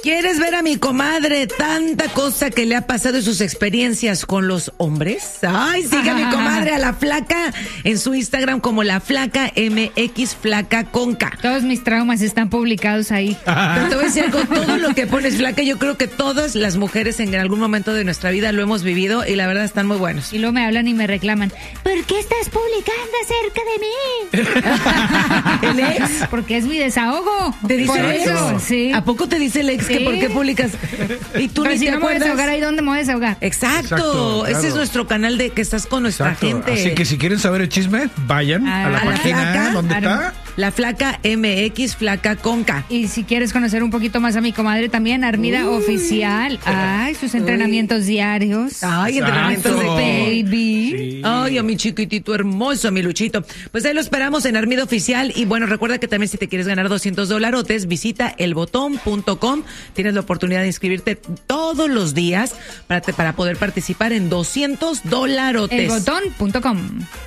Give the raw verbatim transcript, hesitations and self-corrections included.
¿Quieres ver a mi comadre? Tanta cosa que le ha pasado en sus experiencias con los hombres. Ay, sigue a mi comadre, a la flaca, en su Instagram como la flaca M X, flaca con K. Todos mis traumas están publicados ahí. Pero te voy a decir algo, todo lo que pones, flaca, yo creo que todas las mujeres en algún momento de nuestra vida lo hemos vivido y la verdad están muy buenos. Y luego me hablan y me reclaman, ¿por qué estás publicando acerca de mí? ¿El ex? Porque es mi desahogo. ¿Te dice Por eso? eso, sí. ¿A poco te dice el ex que Sí. por qué publicas? Y tú Pero ni si te no me voy a acuerdas. desahogar, ¿ahí dónde me voy a desahogar? Exacto, Exacto, ese claro. es nuestro canal de que estás con nuestra Exacto. gente. Así que si quieren saber el chisme, vayan Ah, a la a la página. flaca, ¿Dónde claro. está? La flaca M X, flaca con K. Y si quieres conocer un poquito más a mi comadre también, Armida Uy. Oficial. Ay, sus entrenamientos diarios. Ay, entrenamientos de Exacto. Baby. Sí. Ay, a mi chiquitito hermoso, mi Luchito. Pues ahí lo esperamos en Armida Oficial. Y bueno, recuerda que también si te quieres ganar doscientos dolarotes, visita el botón punto com. Tienes la oportunidad de inscribirte todos los días para, te- para poder participar en doscientos dolarotes. el botón punto com.